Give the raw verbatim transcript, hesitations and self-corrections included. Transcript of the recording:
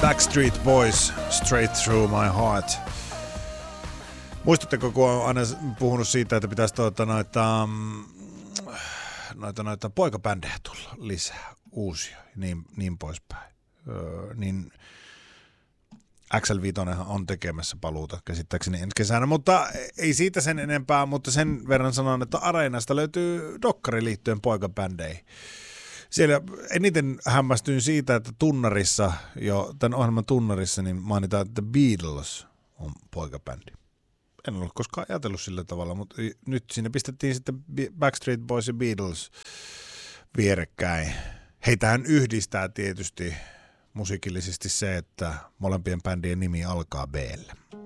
Backstreet Boys, Straight Through My Heart. Muistatteko, kun olen aina puhunut siitä, että pitäisi tuota, noita, noita, noita poikabändejä tulla lisää, uusia, niin, niin poispäin. Öö, niin X L viisi on tekemässä paluuta käsittääkseni ensi kesänä, mutta ei siitä sen enempää, mutta sen verran sanon, että Areenasta löytyy dokkari liittyen poikabändeihin. Siellä eniten hämmästyin siitä, että tunnarissa, jo tämän ohjelman tunnarissa, niin mainitaan, että Beatles on poikabändi. En ole koskaan ajatellut sillä tavalla, mutta nyt siinä pistettiin sitten Backstreet Boys ja Beatles vierekkäin. Heitähän yhdistää tietysti musiikillisesti se, että molempien bändien nimi alkaa B:llä.